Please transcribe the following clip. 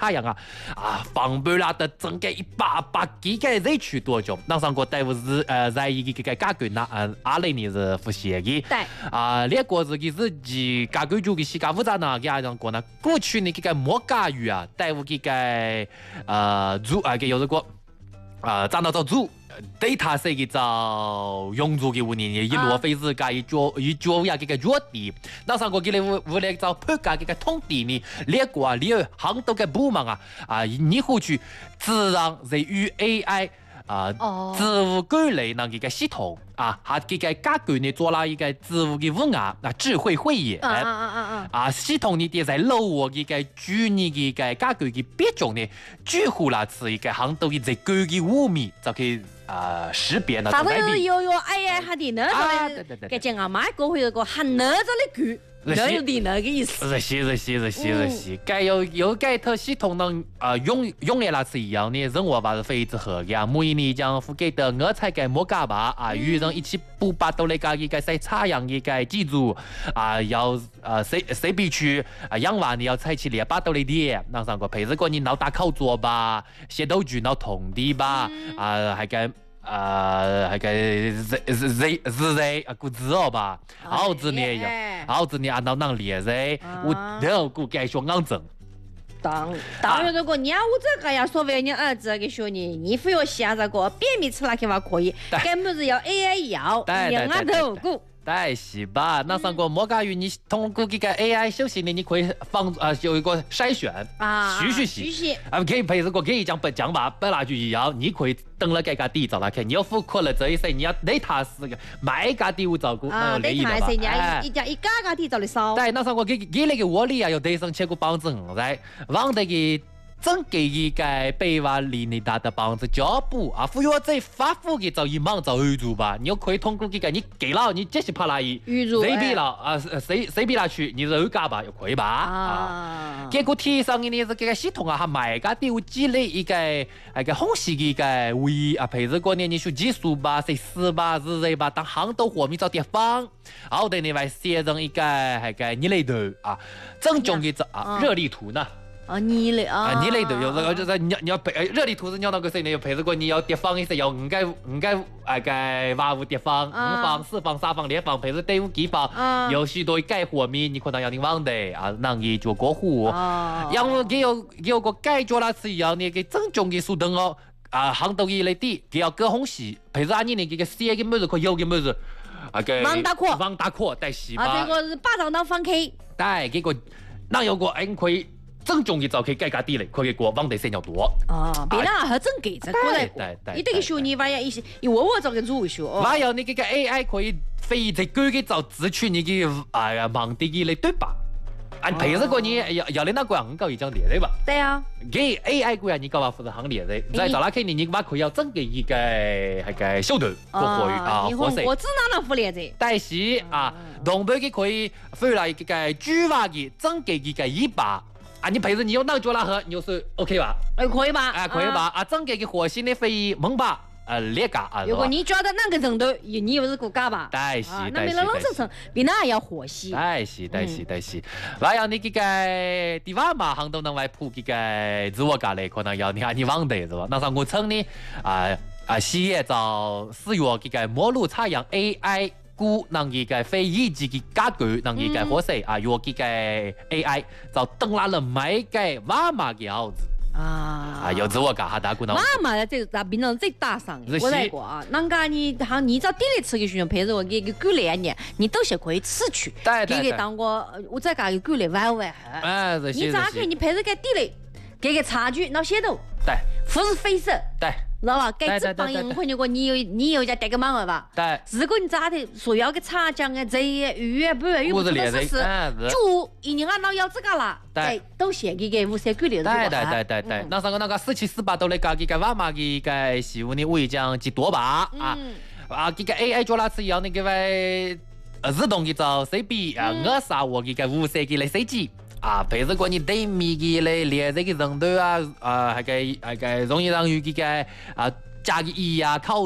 插样放不啦的整个100几个人去多久？那上个队伍是在一个家具那200年是复写的。 对。 列国自己自己家具就给西家复杂呢，给讲过呢。过去呢这个莫家语队伍这个主给有这个长到做主。对他是一个用作嘅年一罗非是介一脚呀，这个弱地，那上过给你屋里找破家这个通地呢，列国你行到个部门你会去自然人与 AI 自我管理那个系统还这个家具呢做了一个自我的物智慧会议系统呢在老我这个居呢这个家具的别种呢，几乎啦是一个行到的在高的物米就可以识别那反正有 AI 哈的那个给讲买过会有个很那着的句。有的那个意思， 是，该有该套系统能用的那是一样的，人我吧是非常好的每年将付给的我才该莫干吧与人一起补把到那个一个在插样一个记住要谁必须养完你要采起列把到那点，那上个平时过你闹打考作吧，写道具闹通的吧还该。还个日古字吧，好子呢呀，好子呢闹闹烈日，我都估计说硬整。 当然，如果你要我这个呀，所谓你儿子给说你，你非要写这个便秘吃那些话可以，根本是要 AI 要，人都顾。 对，是吧？那上个莫家语，你通过这个 AI 休息呢，你可以有一个筛选学习可以配这个可以讲吧，本来就一样，你可以登了这个地找他看，你要付款了这一些，你要对他是个买家地我照顾，那有利益了吧？ 一家地找你烧。 对，那上个给那个窝里要对上超过5%，在往那个。整个一个北瓦里尼达的帮子脚步富要在发福给找一忙找预祝吧，你要可以通过这个你给了你这是怕来预祝谁比了谁比了去你肉嘎吧又可以吧结果提上呢是这个系统还买个第五积累一个红色的一个位配置过年你说技术吧谁死吧是谁吧当行都火米找地方好的你来写成一个你类头正宗的热力图呢你类的有这个就是你要配热力图是你要那个谁呢？要配这个你要地方一些要五个挖地方5方4方3方2方配置第5地方有许多盖火米你可能要你忘的那你就过户然后有个盖做了是一样的给正宗的速灯行到一类地给要各红喜配置你那个写个么子可有个么子王大阔带西吧这个是巴掌当放 K 对这个那有个可以正宗的就可以改革地嘞，可以过往地生要多。 别人还真给这过来过。你这个学你玩一些，一窝找个主学。 还有你这个 AI 可以非常高的找自取你的盲地的来对吧？平时过你要你那个很高一张列对吧？ 对啊。 给 AI 过你搞话不是行列的，在找那肯定你把可以要整个一个小头活色。 我只拿那副列子。 但是同伴的可以回来一个主话的整个一个100。你平时你用脑做那盒，你就是 OK 吧？ 可以吧？ 可以吧？整个的核心的非猛吧？劣嘎如果你觉得那个程度，你又是骨架吧？ 对是。 那比那冷层比那还要和谐。 对是。还有你这个地方嘛，行都能来铺这个自我家嘞，可能要你忘得是吧？那上我称呢企业找使用这个模路采样 AI。能一个非一级的家具，能一个火色用这个 AI 就登来了每个娃娃的样子有自我搞下大股呢。 娃娃这咱平常最大上的，我来过人家你找地里吃的时候，平时我给个狗来呢，你都是可以吃去。 对。 当我在家有狗来玩。你咋看？你平时给地里给个差距，那些都对， 不是灰色。 对。 知道吧？给这帮人看，如果你有家带个忙吧？ 对。 如果你咋的，说要个茶酱这鱼不鱼不是猪，一年老要这个啦，对，都写给5色狗的。 对。那上个17、18都来搞这个娃娃的个媳妇呢，我讲几多吧这个 AI 做那次要那个自动的找谁比我啥我这个5色的来设计。平时过你对面的嘞，连这个人都还个容易让有这个加个考